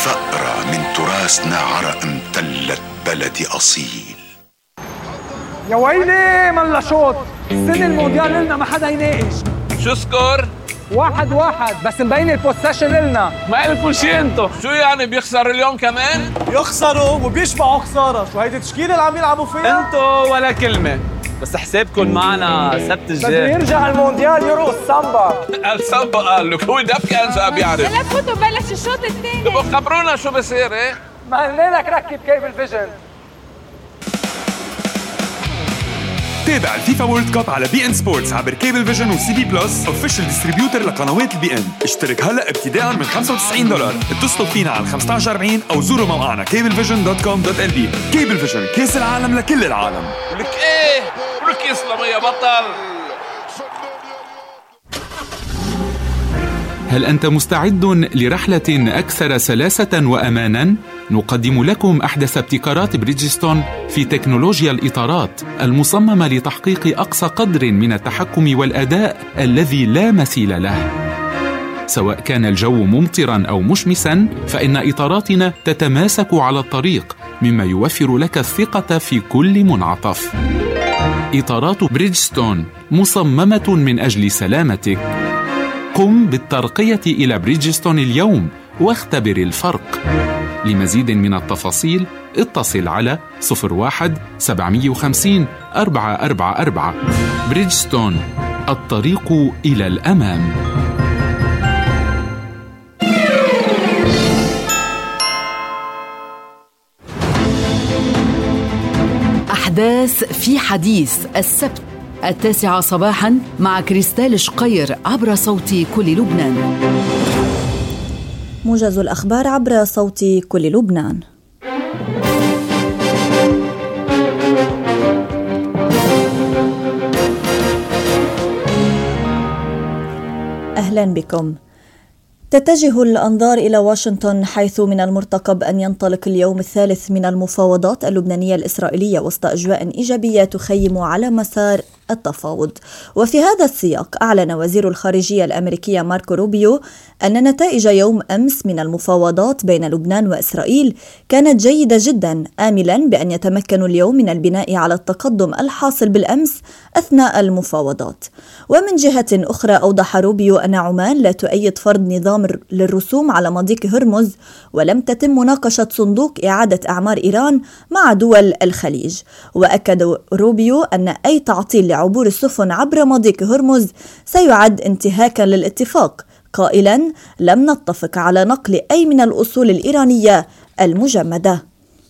ثأرة من تراثنا عرق امتلت بلدي أصيل. يا ويلي من لشوط السنة المونديال لنا ما حدا يناقش. شو سكور؟ 1-1 بس مبين البوسيشن لنا. ما إلكم شي انتو. شو يعني بيخسر اليوم كمان؟ يخسروا وبيشبعوا خسارة. شو هيدي التشكيلة اللي عم يلعبوا فيها؟ انتو ولا كلمة، بس حسابكم معنا سبت الجاي. بده يرجع المونديال يرقص سامبا. السامبا قال لك هو دبكة انسى بيعرف. لا فوتوا بلش الشوط الثاني. تبقوا خبرونا شو بصير ايه؟ ما قلنا لك ركب كيبل فيجن. تابع الفيفا وورلد كاب على بي ان سبورتس عبر كيبل فيجن وسي بي بلس اوفيشال ديستريبيوتر لقنوات البي ان. اشترك هلا ابتداء من $95. اتصلوا فينا على 1540 او زوروا موقعنا cablevision.com.lb. كيبل فيجن، كاس العالم لكل العالم. ولك ايه؟ ولك يسلم يا بطل. هل أنت مستعد لرحلة أكثر سلاسة وأماناً؟ نقدم لكم أحدث ابتكارات بريدجستون في تكنولوجيا الإطارات المصممة لتحقيق أقصى قدر من التحكم والأداء الذي لا مثيل له. سواء كان الجو ممطراً أو مشمساً، فإن إطاراتنا تتماسك على الطريق، مما يوفر لك الثقة في كل منعطف. إطارات بريدجستون مصممة من أجل سلامتك. قم بالترقية إلى بريدجستون اليوم واختبر الفرق. لمزيد من التفاصيل اتصل على 01-750-444. بريدجستون، الطريق إلى الأمام. أحداث في حديث السبت 9 صباحاً مع كريستال شقير عبر صوت كل لبنان. موجز الأخبار عبر صوت كل لبنان. أهلاً بكم. تتجه الأنظار إلى واشنطن، حيث من المرتقب أن ينطلق اليوم الثالث من المفاوضات اللبنانية الإسرائيلية وسط أجواء إيجابية تخيم على مسار التفاوض. وفي هذا السياق أعلن وزير الخارجية الأمريكية ماركو روبيو أن نتائج يوم أمس من المفاوضات بين لبنان وإسرائيل كانت جيدة جدا، آملا بأن يتمكنوا اليوم من البناء على التقدم الحاصل بالأمس أثناء المفاوضات. ومن جهة أخرى أوضح روبيو أن عمان لا تؤيد فرض نظام للرسوم على مضيق هرمز، ولم تتم مناقشة صندوق إعادة أعمار إيران مع دول الخليج. وأكد روبيو أن أي تعطيل لعبور السفن عبر مضيق هرمز سيعد انتهاكا للاتفاق، قائلا لم نتفق على نقل أي من الأصول الإيرانية المجمدة.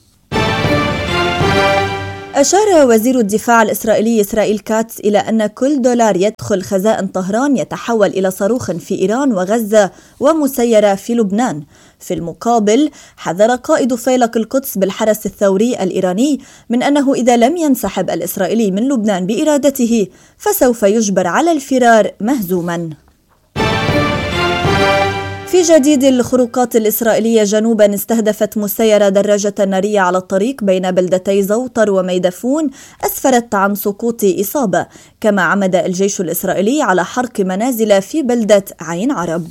أشار وزير الدفاع الإسرائيلي إسرائيل كاتس إلى أن كل دولار يدخل خزائن طهران يتحول إلى صاروخ في إيران وغزة ومسيرة في لبنان. في المقابل، حذر قائد فيلق القدس بالحرس الثوري الإيراني من أنه إذا لم ينسحب الإسرائيلي من لبنان بإرادته فسوف يجبر على الفرار مهزوما. في جديد الخروقات الإسرائيلية جنوبا، استهدفت مسيرة دراجة نارية على الطريق بين بلدتي زوطر وميدفون، أسفرت عن سقوط إصابة. كما عمد الجيش الإسرائيلي على حرق منازل في بلدة عين عرب.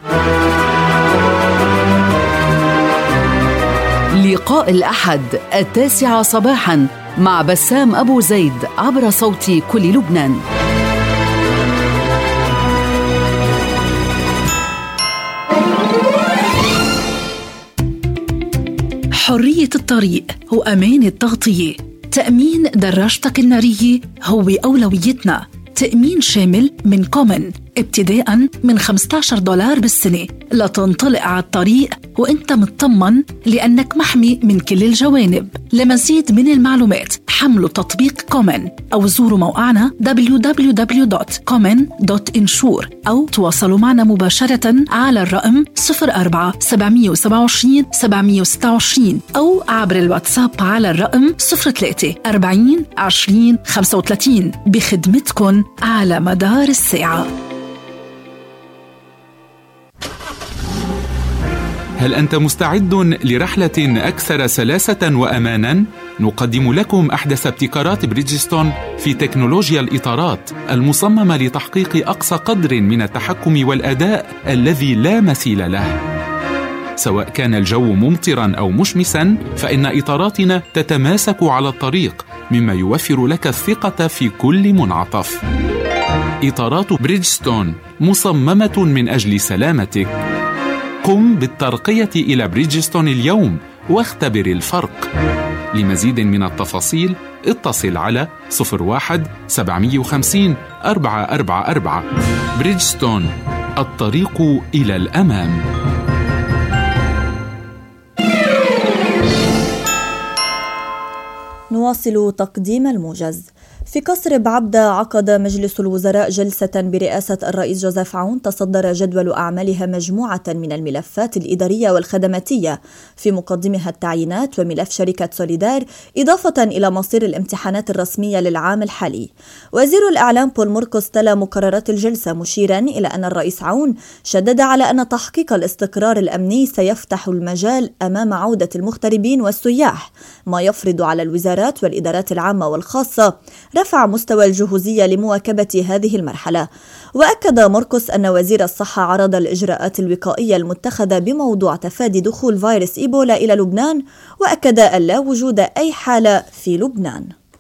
لقاء الأحد 9 صباحا مع بسام أبو زيد عبر صوت كل لبنان. حرية الطريق وأمان التغطية. تأمين دراجتك النارية هو أولويتنا. تأمين شامل من كومن ابتداءً من $15 بالسنة لتنطلق على الطريق وانت مطمن لأنك محمي من كل الجوانب. لمزيد من المعلومات حملوا تطبيق كومن أو زوروا موقعنا www.common.insure أو تواصلوا معنا مباشرة على الرقم 04-727-726 أو عبر الواتساب على الرقم 03-40-20-35 بخدمتكن على مدار الساعة. هل أنت مستعد لرحلة أكثر سلاسة وأماناً؟ نقدم لكم أحدث ابتكارات بريدجستون في تكنولوجيا الإطارات المصممة لتحقيق أقصى قدر من التحكم والأداء الذي لا مثيل له. سواء كان الجو ممطراً أو مشمساً، فإن إطاراتنا تتماسك على الطريق، مما يوفر لك الثقة في كل منعطف. إطارات بريدجستون مصممة من أجل سلامتك. قم بالترقية إلى بريدجستون اليوم واختبر الفرق. لمزيد من التفاصيل اتصل على 01-750-444. بريدجستون، الطريق إلى الأمام. نواصل تقديم الموجز. في قصر بعبدة عقد مجلس الوزراء جلسة برئاسة الرئيس جوزيف عون تصدر جدول أعمالها مجموعة من الملفات الإدارية والخدماتية، في مقدمها التعيينات وملف شركة سوليدار، إضافة إلى مصير الامتحانات الرسمية للعام الحالي. وزير الإعلام بول موركوس تلا مقررات الجلسة، مشيرا إلى أن الرئيس عون شدد على أن تحقيق الاستقرار الأمني سيفتح المجال أمام عودة المغتربين والسياح، ما يفرض على الوزارات والإدارات العامة والخاصة رفع مستوى الجهوزية لمواكبة هذه المرحلة. وأكد موركوس أن وزير الصحة عرض الإجراءات الوقائية المتخذة بموضوع تفادي دخول فيروس إيبولا إلى لبنان، وأكد أن لا وجود أي حالة في لبنان.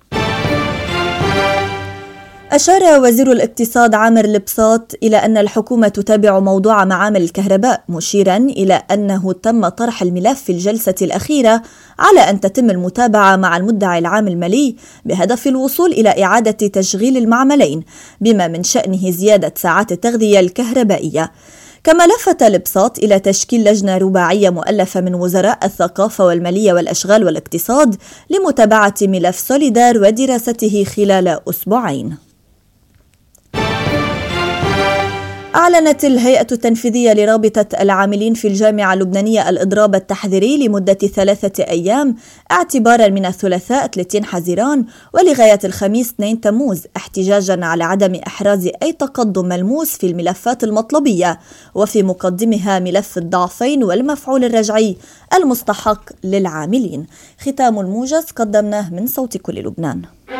أشار وزير الاقتصاد عامر البساط إلى أن الحكومة تتابع موضوع معامل الكهرباء، مشيرا إلى أنه تم طرح الملف في الجلسة الأخيرة على أن تتم المتابعة مع المدعي العام المالي بهدف الوصول إلى إعادة تشغيل المعملين، بما من شأنه زيادة ساعات التغذية الكهربائية. كما لفت البساط إلى تشكيل لجنة رباعية مؤلفة من وزراء الثقافة والمالية والأشغال والاقتصاد لمتابعة ملف سوليدار ودراسته خلال أسبوعين. أعلنت الهيئة التنفيذية لرابطة العاملين في الجامعة اللبنانية الإضراب التحذيري لمدة 3 أيام اعتبارا من الثلاثاء 30 حزيران ولغاية الخميس 2 تموز، احتجاجا على عدم إحراز أي تقدم ملموس في الملفات المطلبية، وفي مقدمها ملف الضعفين والمفعول الرجعي المستحق للعاملين. ختام الموجز قدمناه من صوت كل لبنان.